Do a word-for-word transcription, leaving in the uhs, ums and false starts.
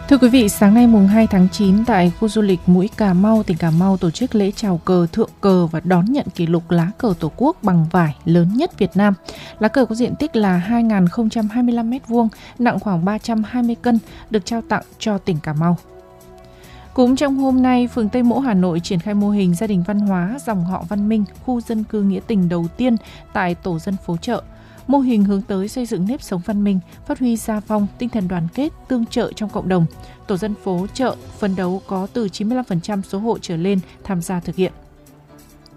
Thưa quý vị, sáng nay mùng hai tháng chín tại khu du lịch Mũi Cà Mau, tỉnh Cà Mau tổ chức lễ chào cờ, thượng cờ và đón nhận kỷ lục lá cờ Tổ quốc bằng vải lớn nhất Việt Nam. Lá cờ có diện tích là hai nghìn không trăm hai mươi lăm mét vuông, nặng khoảng ba trăm hai mươi cân, được trao tặng cho tỉnh Cà Mau. Cũng trong hôm nay, phường Tây Mỗ, Hà Nội triển khai mô hình gia đình văn hóa dòng họ Văn Minh, khu dân cư nghĩa tình đầu tiên tại tổ dân phố Chợ. Mô hình hướng tới xây dựng nếp sống văn minh, phát huy gia phong, tinh thần đoàn kết, tương trợ trong cộng đồng. Tổ dân phố Chợ phấn đấu có từ chín mươi lăm phần trăm số hộ trở lên tham gia thực hiện.